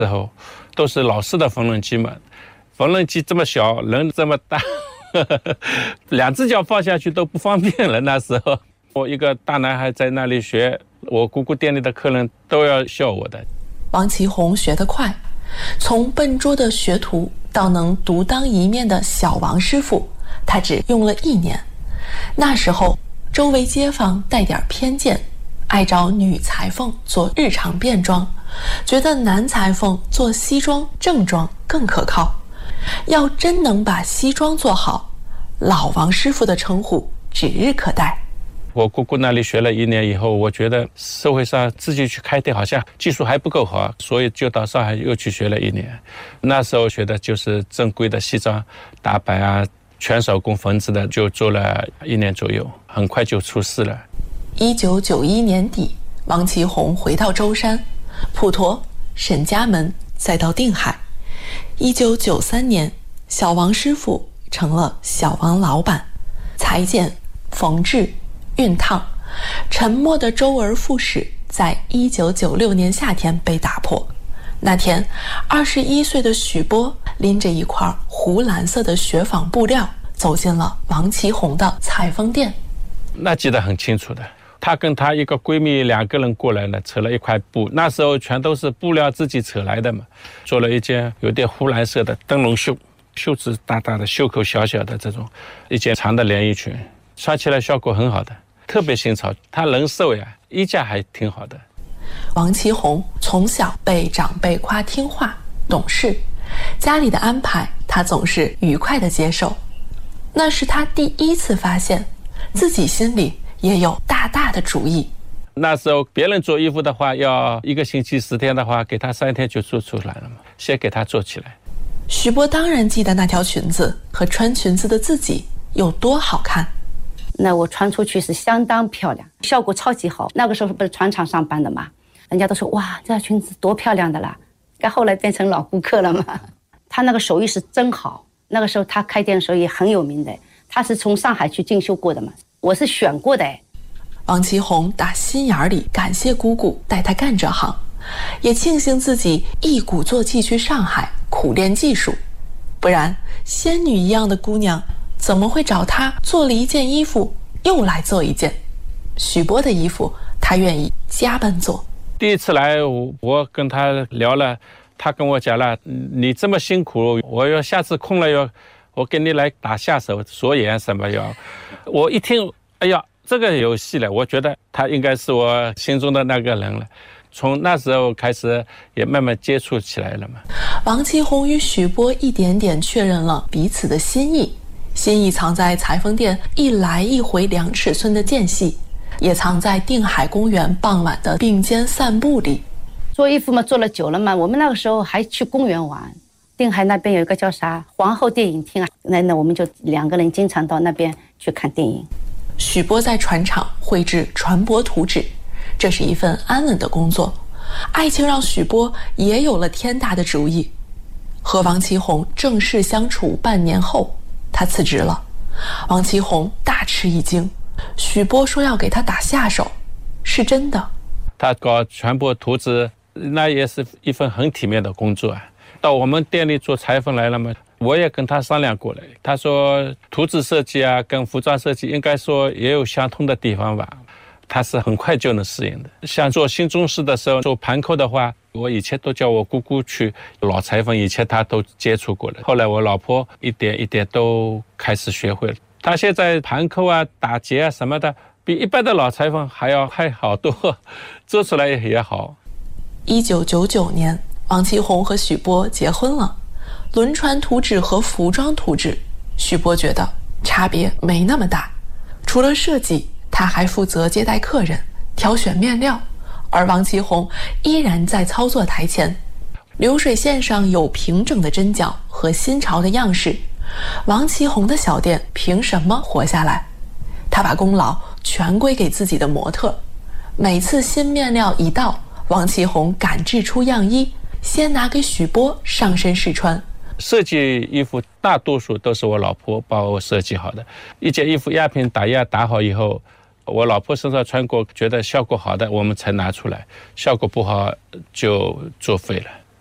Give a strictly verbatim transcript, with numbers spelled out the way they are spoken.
时候都是老式的缝纫机嘛，缝纫机这么小，人这么大，呵呵，两只脚放下去都不方便了。那时候我一个大男孩在那里学，我姑姑店里的客人都要笑我的。 王其宏学得快，从笨拙的学徒到能独当一面的小王师傅，他只用了一年。那时候周围街坊带点偏见，爱找女裁缝做日常便装，觉得男裁缝做西装正装更可靠。要真能把西装做好，老王师傅的称呼指日可待。 我姑姑那里学了一年以后，我觉得社会上自己去开店好像技术还不够好，所以就到上海又去学了一年。那时候学的就是正规的西装打版啊，全手工缝制的，就做了一年左右，很快就出师了。 一九九一年底，王其宏回到舟山、普陀、沈家门，再到定海。一九九三年，小王师傅成了小王老板，裁剪、缝制、熨烫，沉默的周而复始，在一九九六年夏天被打破。那天，二十一岁的许波拎着一块湖蓝色的雪纺布料，走进了王其宏的裁缝店。 那记得很清楚的，她跟她一个闺蜜两个人过来了，扯了一块布，那时候全都是布料自己扯来的嘛，做了一件有点湖蓝色的灯笼袖，袖子大大的，袖口小小的这种一件长的连衣裙，穿起来效果很好的，特别新潮。她人瘦呀，衣架还挺好的。 王其宏从小被长辈夸听话懂事，家里的安排他总是愉快地接受。那是他第一次发现自己心里也有大大的主意。 那时候别人做衣服的话，要一个星期十天的话，给他三天就做出来了嘛，先给他做起来。 许波当然记得那条裙子和穿裙子的自己有多好看。 那我穿出去是相当漂亮，效果超级好。那个时候不是船厂上班的嘛，人家都说哇，这条裙子多漂亮的啦。该后来变成老顾客了嘛。他那个手艺是真好，那个时候他开店的时候也很有名的，他是从上海去进修过的嘛，我是选过的。 王其宏打心眼里感谢姑姑带他干这行，也庆幸自己一鼓作气去上海苦练技术，不然仙女一样的姑娘怎么会找他做了一件衣服又来做一件？许波的衣服他愿意加班做。 第一次来我跟他聊了，他跟我讲了，你这么辛苦，我要下次空了要我给你来打下手锁眼什么要。我一听，哎呀，这个有戏了，我觉得他应该是我心中的那个人了。从那时候开始也慢慢接触起来了嘛。 王其宏与许波一点点确认了彼此的心意，心意藏在裁缝店一来一回两尺寸的间隙，也藏在定海公园傍晚的并肩散步里。 做衣服嘛，做了久了嘛，我们那个时候还去公园玩。定海那边有一个叫啥皇后电影厅啊，那那我们就两个人经常到那边去看电影。 许波在船厂绘制船舶图纸，这是一份安稳的工作。爱情让许波也有了天大的主意。和王其宏正式相处半年后，他辞职了。王其宏大吃一惊，许波说要给他打下手，是真的。 他搞船舶图纸，那也是一份很体面的工作啊。到我们店里做裁缝来了嘛，我也跟他商量过了，他说图纸设计啊跟服装设计应该说也有相通的地方吧，他是很快就能适应的。像做新中式的时候，做盘扣的话，我以前都叫我姑姑去，老裁缝以前他都接触过了，后来我老婆一点一点都开始学会了。他现在盘扣啊打结啊什么的比一般的老裁缝还要快好多，做出来也好。 一九九九年，王其宏和许波结婚了。轮船图纸和服装图纸，许波觉得差别没那么大。除了设计，他还负责接待客人、挑选面料，而王其宏依然在操作台前。流水线上有平整的针脚和新潮的样式，王其宏的小店凭什么活下来？他把功劳全归给自己的模特。每次新面料一到，王其宏赶制出样衣，先拿给许波上身试穿。 设计衣服大多数都是我老婆帮我设计好的，一件衣服压平打样打好以后，我老婆身上穿过觉得效果好的我们才拿出来，效果不好就作废了。